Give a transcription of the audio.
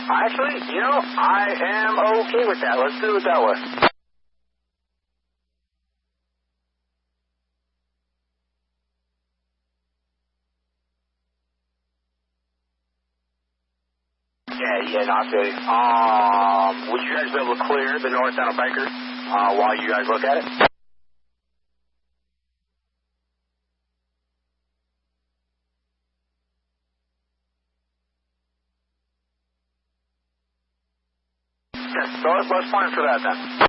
Actually, I am okay with that. Let's do it that way. Yeah, no, I feel you. Would you guys be able to clear the north end of Baker while you guys look at it? Yeah, so let's plan for that then.